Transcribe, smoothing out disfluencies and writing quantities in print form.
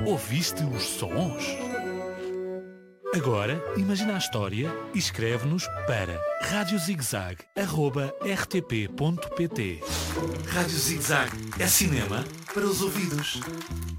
Ouviste os sons? Agora, imagina a história e escreve-nos para radiozigzag@rtp.pt. Rádio Zigzag é cinema para os ouvidos.